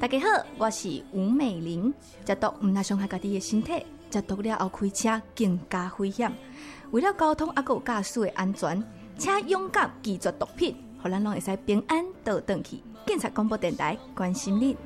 大家好，我是吴美玲。食毒唔但伤害家己的身体，食毒了后开车更加危险。为了交通还有驾驶的安全，请勇敢拒绝毒品，互咱拢会使平安倒转去。警察广播电台关心你。